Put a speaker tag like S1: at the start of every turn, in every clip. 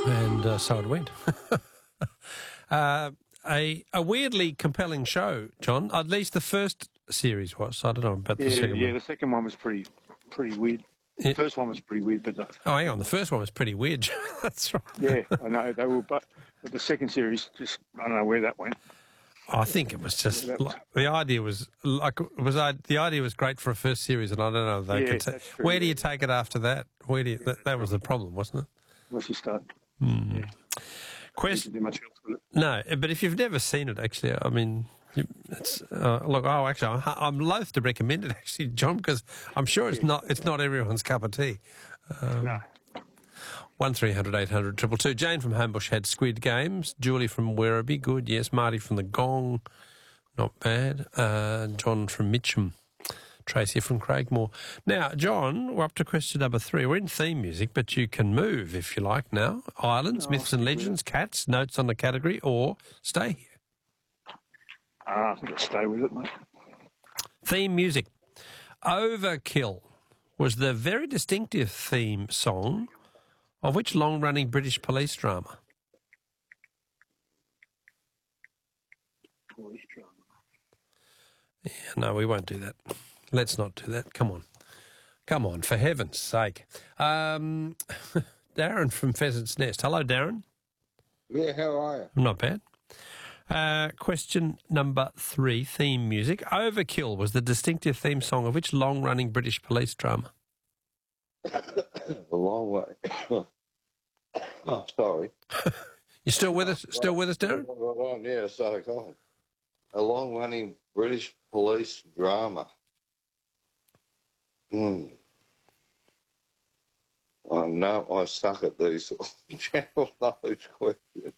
S1: And so it went. A weirdly compelling show, John. At least the first series was. I don't know about the second one.
S2: Yeah, the second one was pretty weird. The first one was pretty weird, but
S1: hang on. The first one was pretty weird. That's right.
S2: Yeah, I know they were, but the second series, just I don't know where that went.
S1: I think it was just the idea was the idea was great for a first series, and I don't know if they could.
S2: That's true,
S1: where do you take it after that? Where do you, that was the problem, wasn't it?
S2: Once you start.
S1: Yeah.
S2: Question. Do much else with it.
S1: No, but if you've never seen it, actually, I mean, it's look. Oh, actually, I'm loath to recommend it, actually, John, because I'm sure it's not everyone's cup of tea.
S2: No.
S1: 1300 800 222. Jane from Homebush had Squid Games. Julie from Werribee, good. Yes. Marty from the Gong, not bad. John from Mitcham. Tracy from Craigmore. Now, John, we're up to question number 3. We're in theme music, but you can move if you like now. Islands, myths and legends, cats, notes on the category, or stay here.
S2: I think I'll stay with it, mate.
S1: Theme music. Overkill was the very distinctive theme song of which long-running British police drama?
S2: Police drama.
S1: Yeah, no, we won't do that. Let's not do that. Come on. Come on, for heaven's sake. Darren from Pheasant's Nest. Hello, Darren.
S3: Yeah, how are you?
S1: Not bad. Question number 3, theme music. Overkill was the distinctive theme song of which long-running British police drama?
S3: A long way. Oh, sorry.
S1: You still with us? Still with us, Darren?
S3: Yeah, sorry, God. A long-running British police drama. I know I suck at these general knowledge questions.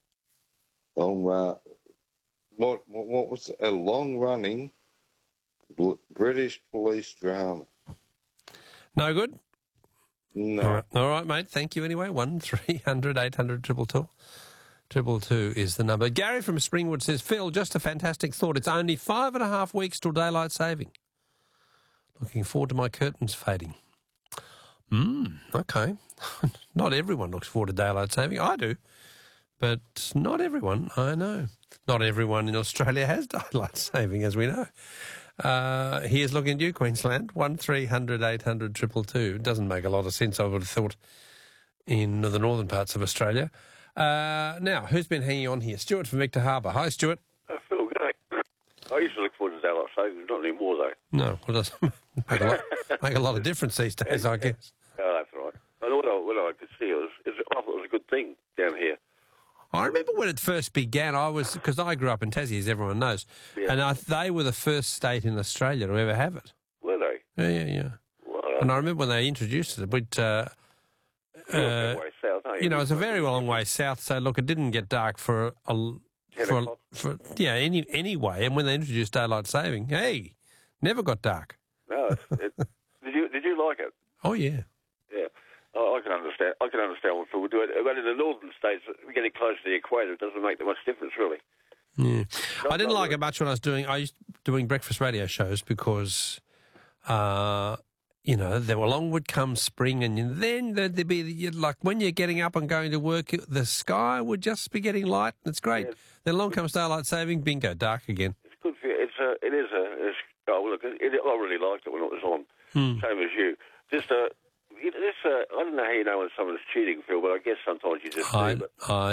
S3: What was a long-running British police drama?
S1: No good?
S3: No.
S1: All right, mate. Thank you anyway. 1300 800 222. 222 is the number. Gary from Springwood says, Phil, just a fantastic thought. It's only 5.5 weeks till daylight saving. Looking forward to my curtains fading. Okay. Not everyone looks forward to daylight saving. I do. But not everyone, I know. Not everyone in Australia has daylight saving, as we know. Here's looking at you, Queensland. 1300 800 222. It doesn't make a lot of sense, I would have thought, in the northern parts of Australia. Now, who's been hanging on here? Stuart from Victor Harbour. Hi, Stuart.
S4: Phil, good day. I used to look forward to daylight savings, not anymore, though.
S1: No, well, it doesn't make a lot of difference these days, I guess.
S4: Oh, that's right. And what I could see, I thought it was a good thing down here.
S1: I remember when it first began, because I grew up in Tassie, as everyone knows, and they were the first state in Australia to ever have it.
S4: Were they?
S1: Yeah.
S4: Well,
S1: and I remember when they introduced it, but,
S4: way south,
S1: it's a very long way south, so look, it didn't get dark for anyway, and when they introduced daylight saving, hey, never got dark.
S4: No, did you like it?
S1: Oh, yeah.
S4: Yeah. I can understand. I can understand what people do it. But in the northern states, getting close to the equator, it doesn't make that much difference, really.
S1: Yeah. I didn't like it much when I used doing breakfast radio shows because, there were along would come spring, and then there'd be, like, when you're getting up and going to work, the sky would just be getting light, and it's great. Yes. Then along comes daylight saving, bingo, dark again.
S4: It's good for you. I really liked it when it was on. Same as you. I don't know how you know when someone's cheating, Phil, but I guess sometimes you just do.